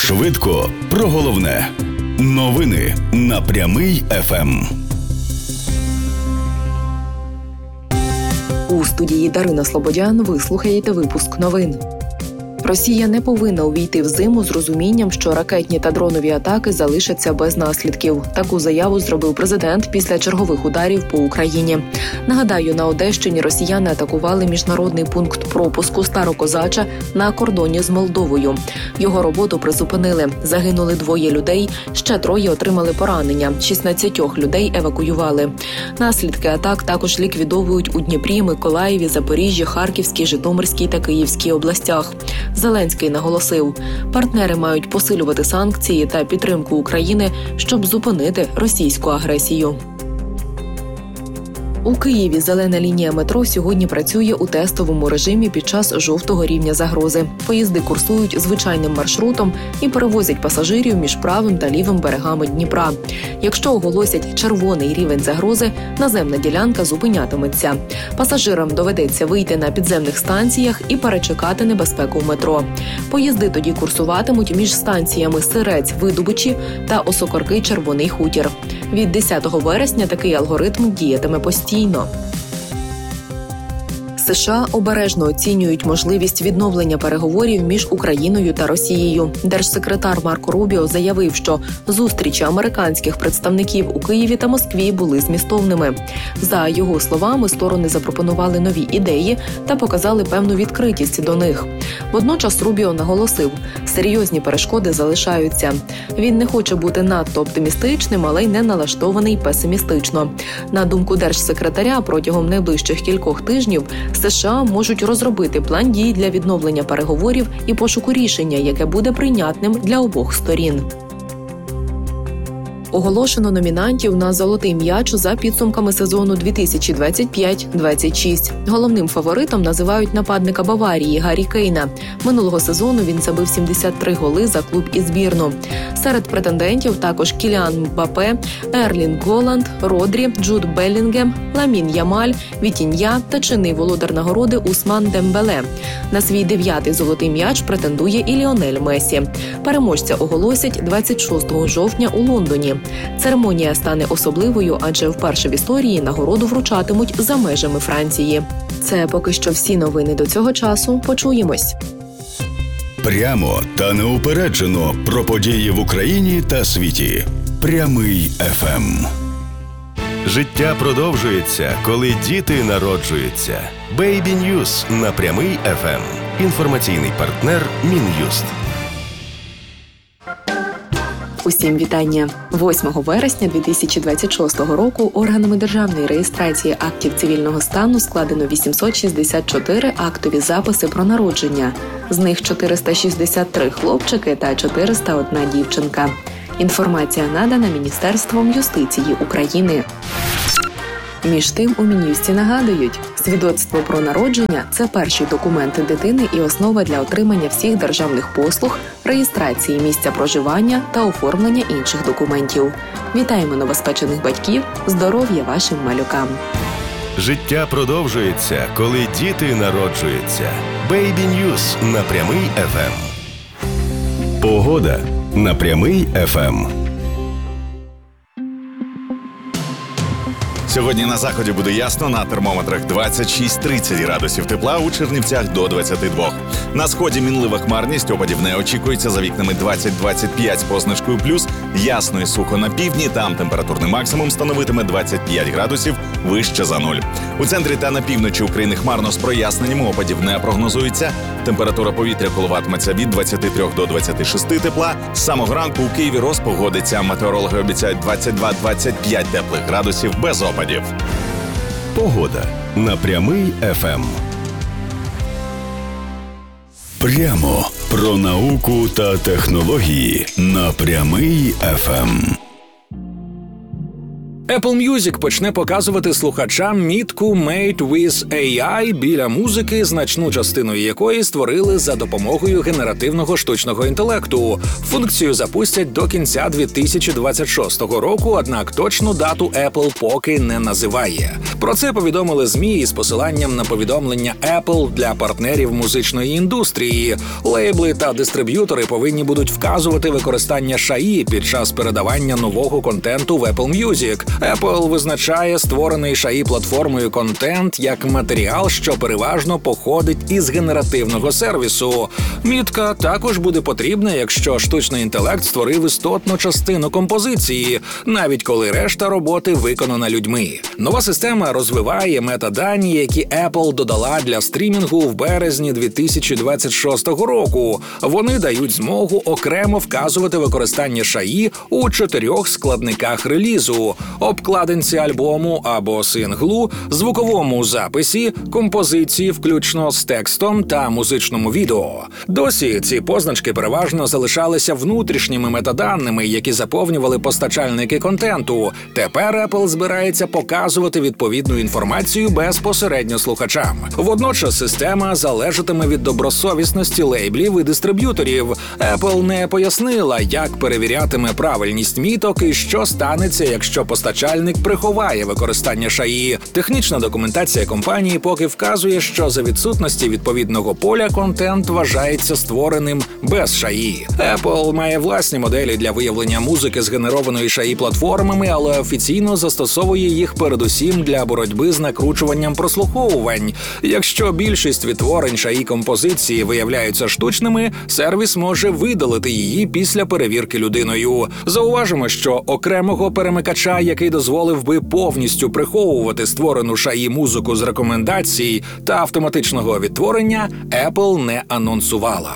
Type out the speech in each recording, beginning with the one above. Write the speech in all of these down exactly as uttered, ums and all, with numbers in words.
Швидко про головне. Новини на Прямий еф ем. У студії Дарина Слободян ви слухаєте випуск новин. Росія не повинна увійти в зиму з розумінням, що ракетні та дронові атаки залишаться без наслідків. Таку заяву зробив президент після чергових ударів по Україні. Нагадаю, на Одещині росіяни атакували міжнародний пункт пропуску Старокозача на кордоні з Молдовою. Його роботу призупинили. Загинули двоє людей, ще троє отримали поранення. шістнадцять людей евакуювали. Наслідки атак також ліквідовують у Дніпрі, Миколаєві, Запоріжжі, Харківській, Житомирській та Київській областях. Зеленський наголосив, партнери мають посилювати санкції та підтримку України, щоб зупинити російську агресію. У Києві зелена лінія метро сьогодні працює у тестовому режимі під час жовтого рівня загрози. Поїзди курсують звичайним маршрутом і перевозять пасажирів між правим та лівим берегами Дніпра. Якщо оголосять червоний рівень загрози, наземна ділянка зупинятиметься. Пасажирам доведеться вийти на підземних станціях і перечекати небезпеку в метро. Поїзди тоді курсуватимуть між станціями Сирець-Видобичі та Осокорки-Червоний Хутір. Від десятого вересня такий алгоритм діятиме постійно. США обережно оцінюють можливість відновлення переговорів між Україною та Росією. Держсекретар Марко Рубіо заявив, що зустрічі американських представників у Києві та Москві були змістовними. За його словами, сторони запропонували нові ідеї та показали певну відкритість до них. Водночас Рубіо наголосив, серйозні перешкоди залишаються. Він не хоче бути надто оптимістичним, але й не налаштований песимістично. На думку держсекретаря, протягом найближчих кількох тижнів США можуть розробити план дій для відновлення переговорів і пошуку рішення, яке буде прийнятним для обох сторін. Оголошено номінантів на «Золотий м'яч» за підсумками сезону дві тисячі двадцять п'ять двадцять шість. Головним фаворитом називають нападника Баварії Гаррі Кейна. Минулого сезону він забив сімдесят три голи за клуб і збірну. Серед претендентів також Кіліан Мбаппе, Ерлінг Голланд, Родрі, Джуд Беллінгем, Ламін Ямаль, Вітінья та чинний володар нагороди Усман Дембеле. На свій дев'ятий «Золотий м'яч» претендує і Ліонель Месі. Переможця оголосять двадцять шостого жовтня у Лондоні. Церемонія стане особливою, адже вперше в історії нагороду вручатимуть за межами Франції. Це поки що всі новини до цього часу. Почуємось. Прямо та неупереджено про події в Україні та світі. Прямий еф ем. Життя продовжується, коли діти народжуються. Baby News на Прямий еф ем. Інформаційний партнер Мін'юст. Усім вітання! восьмого вересня дві тисячі двадцять шостого року органами державної реєстрації актів цивільного стану складено вісімсот шістдесят чотири актові записи про народження. З них чотириста шістдесят три хлопчики та чотириста одна дівчинка. Інформація надана Міністерством юстиції України. Між тим, у Мін'юсті нагадують, свідоцтво про народження – це перший документ дитини і основа для отримання всіх державних послуг, реєстрації місця проживання та оформлення інших документів. Вітаємо новоспечених батьків, здоров'я вашим малюкам! Життя продовжується, коли діти народжуються. Baby News на Прямий еф ем. Погода на Прямий еф ем. Сьогодні на заході буде ясно, на термометрах двадцять шість тридцять градусів тепла, у Чернівцях до двадцяти двох. На сході мінлива хмарність, опадів не очікується, за вікнами двадцять двадцять п'ять з позначкою плюс, ясно і сухо на півдні, там температурний максимум становитиме двадцять п'ять градусів, вище за нуль. У центрі та на півночі України хмарно з проясненням, опадів не прогнозується. Температура повітря коливатиметься від двадцяти трьох до двадцяти шести тепла. З самого ранку у Києві розпогодиться, метеорологи обіцяють двадцять два двадцять п'ять теплих градусів без опадів. Погода на Прямий еф ем. Прямо про науку та технології на Прямий еф ем. Apple Music почне показувати слухачам мітку «Made with ей ай» біля музики, значну частину якої створили за допомогою генеративного штучного інтелекту. Функцію запустять до кінця дві тисячі двадцять шостого року, однак точну дату Apple поки не називає. Про це повідомили ЗМІ із посиланням на повідомлення Apple для партнерів музичної індустрії. Лейбли та дистриб'ютори повинні будуть вказувати використання шаї під час передавання нового контенту в Apple Music. Apple визначає створений шаї платформою контент як матеріал, що переважно походить із генеративного сервісу. Мітка також буде потрібна, якщо штучний інтелект створив істотну частину композиції, навіть коли решта роботи виконана людьми. Нова система розвиває метадані, які Apple додала для стрімінгу в березні дві тисячі двадцять шостого року. Вони дають змогу окремо вказувати використання шаї у чотирьох складниках релізу: обкладинці альбому або синглу, звуковому записі, композиції, включно з текстом та музичному відео. Досі ці позначки переважно залишалися внутрішніми метаданими, які заповнювали постачальники контенту. Тепер Apple збирається показувати відповідну інформацію безпосередньо слухачам. Водночас система залежатиме від добросовісності лейблів і дистриб'юторів. Apple не пояснила, як перевірятиме правильність міток і що станеться, якщо постачальник приховає використання шаї. Технічна документація компанії поки вказує, що за відсутності відповідного поля контент вважається створеним без шаї. Apple має власні моделі для виявлення музики, згенерованої шаї платформами, але офіційно застосовує їх передусім для боротьби з накручуванням прослуховувань. Якщо більшість відтворень шаї композиції виявляються штучними, сервіс може видалити її після перевірки людиною. Зауважимо, що окремого перемикача, який дозволив би повністю приховувати створену шаї музику з рекомендацій та автоматичного відтворення, Apple не анонсувала.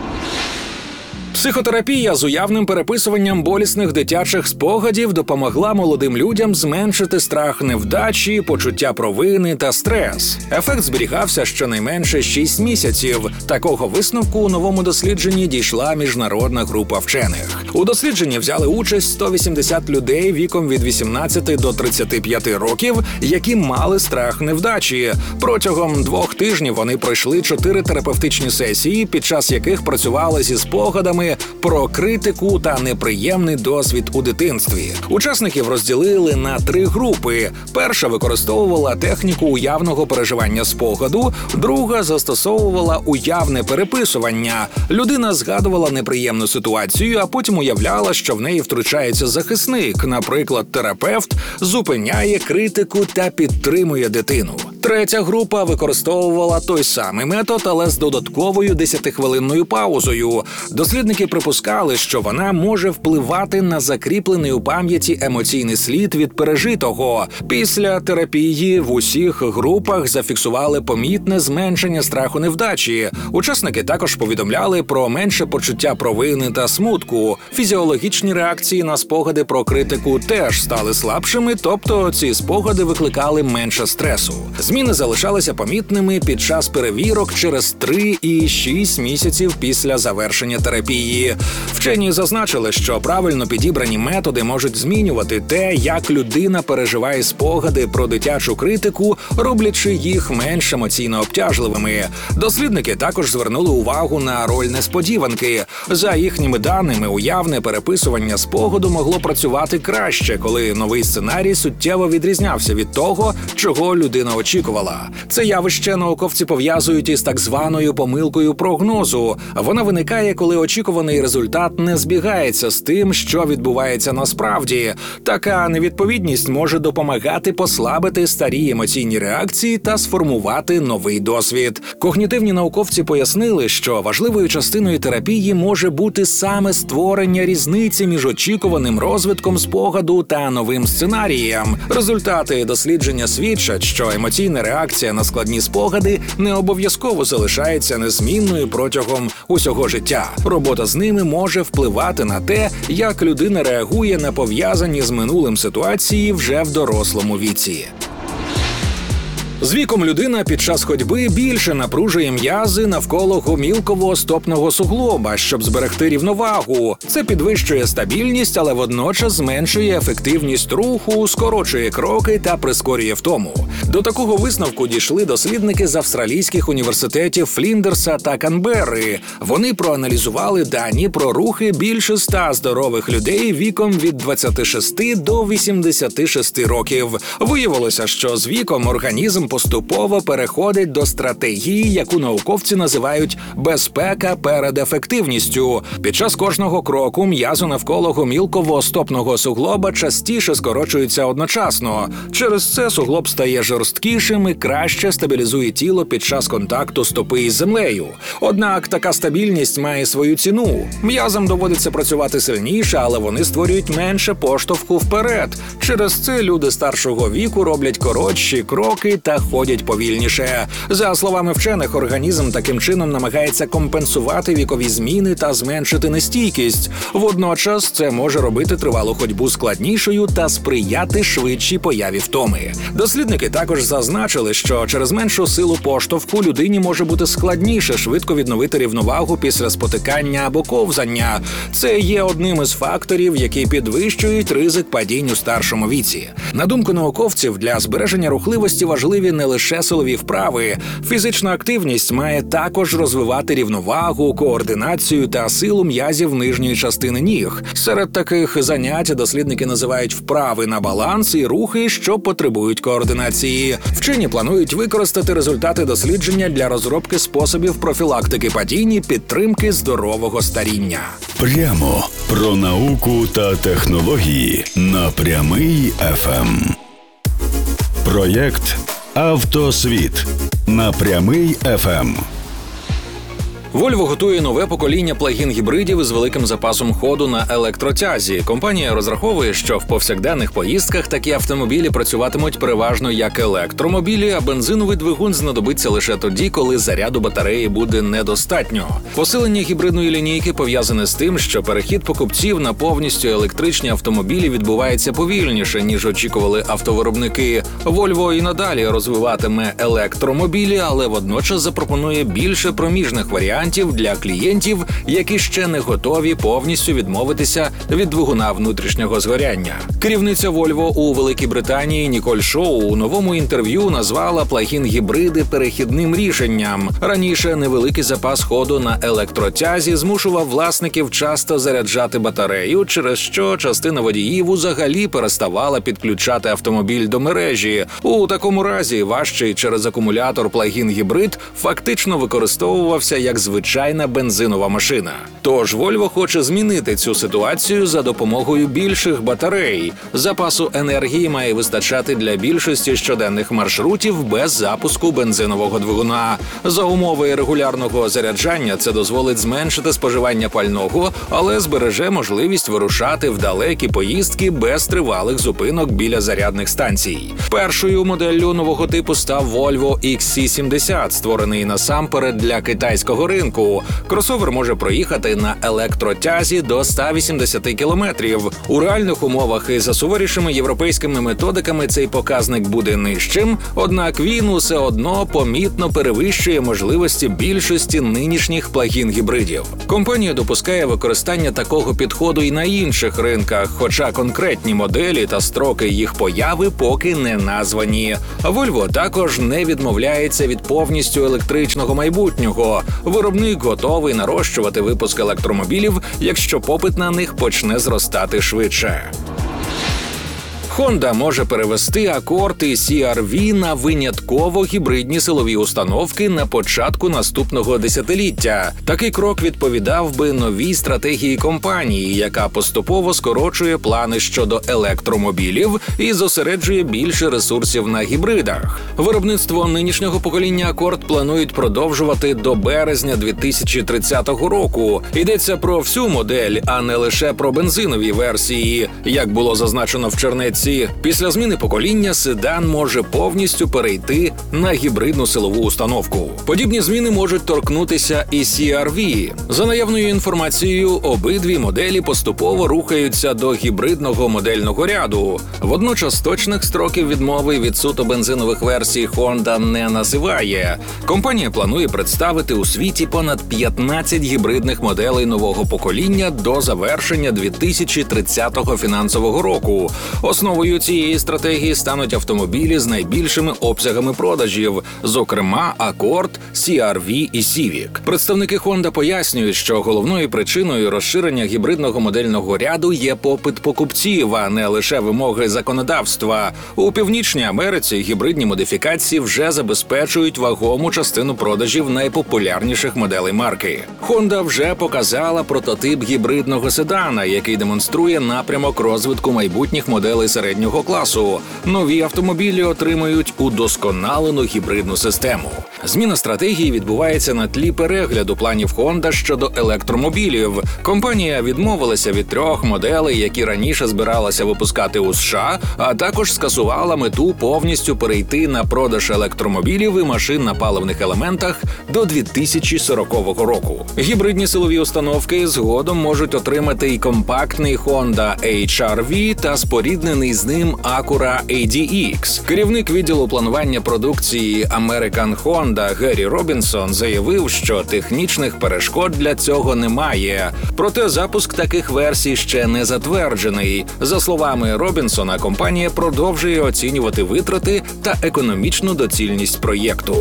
Психотерапія з уявним переписуванням болісних дитячих спогадів допомогла молодим людям зменшити страх невдачі, почуття провини та стрес. Ефект зберігався щонайменше шість місяців. Такого висновку у новому дослідженні дійшла міжнародна група вчених. У дослідженні взяли участь сто вісімдесят людей віком від вісімнадцяти до тридцяти п'яти років, які мали страх невдачі. Протягом двох тижнів вони пройшли чотири терапевтичні сесії, під час яких працювали зі спогадами про критику та неприємний досвід у дитинстві. Учасників розділили на три групи. Перша використовувала техніку уявного переживання спогаду, друга застосовувала уявне переписування. Людина згадувала неприємну ситуацію, а потім уявляла, що в неї втручається захисник, наприклад, терапевт, зупиняє критику та підтримує дитину. Третя група використовувала той самий метод, але з додатковою десятихвилинною паузою. Дослідники припускали, що вона може впливати на закріплений у пам'яті емоційний слід від пережитого. Після терапії в усіх групах зафіксували помітне зменшення страху невдачі. Учасники також повідомляли про менше почуття провини та смутку. Фізіологічні реакції на спогади про критику теж стали слабшими, тобто ці спогади викликали менше стресу. Зміни залишалися помітними під час перевірок через три і шість місяців після завершення терапії. Вчені зазначили, що правильно підібрані методи можуть змінювати те, як людина переживає спогади про дитячу критику, роблячи їх менш емоційно обтяжливими. Дослідники також звернули увагу на роль несподіванки. За їхніми даними, уявне переписування спогаду могло працювати краще, коли новий сценарій суттєво відрізнявся від того, чого людина очікувала. Це явище науковці пов'язують із так званою помилкою прогнозу. Вона виникає, коли очікуваний результат не збігається з тим, що відбувається насправді. Така невідповідність може допомагати послабити старі емоційні реакції та сформувати новий досвід. Когнітивні науковці пояснили, що важливою частиною терапії може бути саме створення різниці між очікуваним розвитком спогаду та новим сценарієм. Результати дослідження свідчать, що емоційна реакція на складні спогади не обов'язково залишається незмінною протягом усього життя. Робота з ними може впливати на те, як людина реагує на пов'язані з минулим ситуації вже в дорослому віці. З віком людина під час ходьби більше напружує м'язи навколо гомілкового стопного суглоба, щоб зберегти рівновагу. Це підвищує стабільність, але водночас зменшує ефективність руху, скорочує кроки та прискорює втому. До такого висновку дійшли дослідники з австралійських університетів Фліндерса та Канберри. Вони проаналізували дані про рухи більше ста здорових людей віком від двадцяти шести до вісімдесяти шести років. Виявилося, що з віком організм поступово переходить до стратегії, яку науковці називають «безпека перед ефективністю». Під час кожного кроку м'язи навколо гомілкового стопного суглоба частіше скорочуються одночасно. Через це суглоб стає жорсткішим і краще стабілізує тіло під час контакту стопи із землею. Однак така стабільність має свою ціну. М'язам доводиться працювати сильніше, але вони створюють менше поштовху вперед. Через це люди старшого віку роблять коротші кроки та ходять повільніше. За словами вчених, організм таким чином намагається компенсувати вікові зміни та зменшити нестійкість. Водночас це може робити тривалу ходьбу складнішою та сприяти швидшій появі втоми. Дослідники також зазначили, що через меншу силу поштовху людині може бути складніше швидко відновити рівновагу після спотикання або ковзання. Це є одним із факторів, які підвищують ризик падінь у старшому віці. На думку науковців, для збереження рухливості важливі не лише силові вправи. Фізична активність має також розвивати рівновагу, координацію та силу м'язів нижньої частини ніг. Серед таких занять дослідники називають вправи на баланс і рухи, що потребують координації. Вчені планують використати результати дослідження для розробки способів профілактики падінь і підтримки здорового старіння. Прямо про науку та технології на Прямий еф ем. Проєкт «Автосвіт» на Прямий еф ем. Volvo готує нове покоління плагін-гібридів із великим запасом ходу на електротязі. Компанія розраховує, що в повсякденних поїздках такі автомобілі працюватимуть переважно як електромобілі, а бензиновий двигун знадобиться лише тоді, коли заряду батареї буде недостатньо. Посилення гібридної лінійки пов'язане з тим, що перехід покупців на повністю електричні автомобілі відбувається повільніше, ніж очікували автовиробники. Volvo і надалі розвиватиме електромобілі, але водночас запропонує більше проміжних варіантів для клієнтів, які ще не готові повністю відмовитися від двигуна внутрішнього згоряння. Керівниця Volvo у Великій Британії Ніколь Шоу у новому інтерв'ю назвала плагін-гібриди перехідним рішенням. Раніше невеликий запас ходу на електротязі змушував власників часто заряджати батарею, через що частина водіїв взагалі переставала підключати автомобіль до мережі. У такому разі важчий через акумулятор плагін-гібрид фактично використовувався як звичайна бензинова машина. Тож Volvo хоче змінити цю ситуацію за допомогою більших батарей. Запасу енергії має вистачати для більшості щоденних маршрутів без запуску бензинового двигуна. За умови регулярного заряджання це дозволить зменшити споживання пального, але збереже можливість вирушати в далекі поїздки без тривалих зупинок біля зарядних станцій. Першою моделлю нового типу став Volvo ікс сі сімдесят, створений насамперед для китайського ринку. Кросовер може проїхати на електротязі до ста вісімдесяти кілометрів. У реальних умовах і за суворішими європейськими методиками цей показник буде нижчим, однак він усе одно помітно перевищує можливості більшості нинішніх плагін-гібридів. Компанія допускає використання такого підходу і на інших ринках, хоча конкретні моделі та строки їх появи поки не названі. Volvo також не відмовляється від повністю електричного майбутнього. Виробник готовий нарощувати випуск електромобілів, якщо попит на них почне зростати швидше. Honda може перевести Accord і сі ар ві на винятково гібридні силові установки на початку наступного десятиліття. Такий крок відповідав би новій стратегії компанії, яка поступово скорочує плани щодо електромобілів і зосереджує більше ресурсів на гібридах. Виробництво нинішнього покоління Accord планують продовжувати до березня дві тисячі тридцятого року. Йдеться про всю модель, а не лише про бензинові версії. Як було зазначено в чернетці версії. Після зміни покоління седан може повністю перейти на гібридну силову установку. Подібні зміни можуть торкнутися і сі ар ві. За наявною інформацією, обидві моделі поступово рухаються до гібридного модельного ряду. Водночас точних строків відмови від суто бензинових версій Honda не називає. Компанія планує представити у світі понад п'ятнадцять гібридних моделей нового покоління до завершення дві тисячі тридцятого фінансового року. Основою цієї стратегії стануть автомобілі з найбільшими обсягами продажів, зокрема Accord, сі ар ві і Civic. Представники Honda пояснюють, що головною причиною розширення гібридного модельного ряду є попит покупців, а не лише вимоги законодавства. У Північній Америці гібридні модифікації вже забезпечують вагому частину продажів найпопулярніших моделей марки. Honda вже показала прототип гібридного седана, який демонструє напрямок розвитку майбутніх моделей середнього класу. Нові автомобілі отримують удосконалену гібридну систему. Зміна стратегії відбувається на тлі перегляду планів Honda щодо електромобілів. Компанія відмовилася від трьох моделей, які раніше збиралася випускати у США, а також скасувала мету повністю перейти на продаж електромобілів і машин на паливних елементах до дві тисячі сорокового року. Гібридні силові установки згодом можуть отримати і компактний Honda ейч ар ві та споріднений з ним Acura ей ді ікс. Керівник відділу планування продукції American Honda Геррі Робінсон заявив, що технічних перешкод для цього немає. Проте запуск таких версій ще не затверджений. За словами Робінсона, компанія продовжує оцінювати витрати та економічну доцільність проєкту.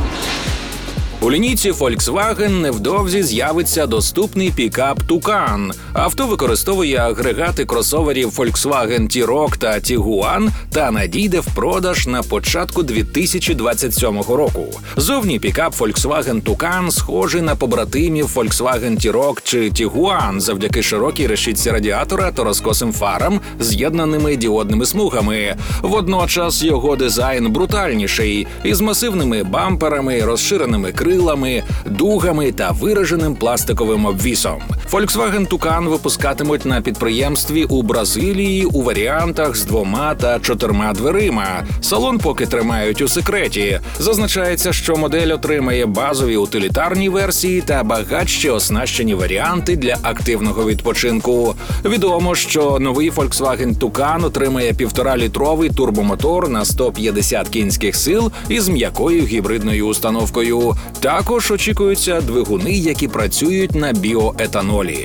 У лінійці Volkswagen невдовзі з'явиться доступний пікап Tucan. Авто використовує агрегати кросоверів Volkswagen T-Roc та Tiguan та надійде в продаж на початку дві тисячі двадцять сьомого року. Зовні пікап Volkswagen Tucan схожий на побратимів Volkswagen T-Roc чи Tiguan завдяки широкій решітці радіатора та розкосим фарам, з'єднаними діодними смугами. Водночас його дизайн брутальніший, із масивними бамперами, розширеними крилами, крилами, дугами та вираженим пластиковим обвісом. Volkswagen Tucan випускатимуть на підприємстві у Бразилії у варіантах з двома та чотирма дверима. Салон поки тримають у секреті. Зазначається, що модель отримає базові утилітарні версії та багатші оснащені варіанти для активного відпочинку. Відомо, що новий Volkswagen Tucan отримає півторалітровий турбомотор на сто п'ятдесят кінських сил із м'якою гібридною установкою. Також очікуються двигуни, які працюють на біоетанолі.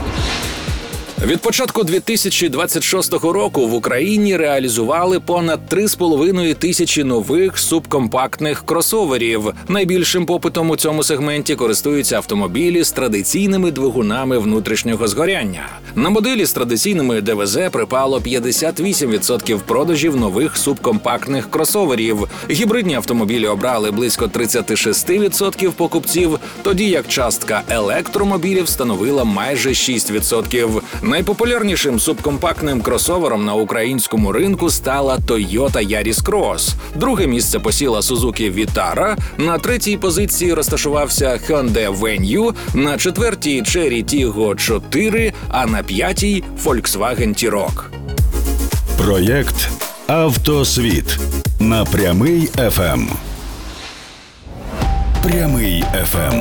Від початку дві тисячі двадцять шостого року в Україні реалізували понад три з половиною тисячі нових субкомпактних кросоверів. Найбільшим попитом у цьому сегменті користуються автомобілі з традиційними двигунами внутрішнього згоряння. На моделі з традиційними де ве зет припало п'ятдесят вісім відсотків продажів нових субкомпактних кросоверів. Гібридні автомобілі обрали близько тридцять шість відсотків покупців, тоді як частка електромобілів становила майже шість відсотків. Найпопулярнішим субкомпактним кросовером на українському ринку стала Toyota Yaris Cross. Друге місце посіла Suzuki Vitara, на третій позиції розташувався Hyundai Venue, на четвертій Chery Tiggo чотири, а на п'ятій Volkswagen T-Roc. Проєкт «Автосвіт» на Прямий еф ем. Прямий еф ем.